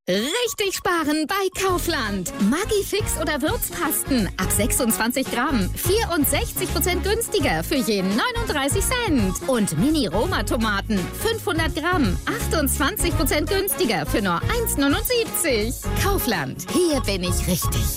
Richtig sparen bei Kaufland. Maggi-Fix oder Würzpasten ab 26 Gramm. 64% günstiger für je 39 Cent. Und Mini-Roma-Tomaten 500 Gramm. 28% günstiger für nur 1,79. Kaufland. Hier bin ich richtig.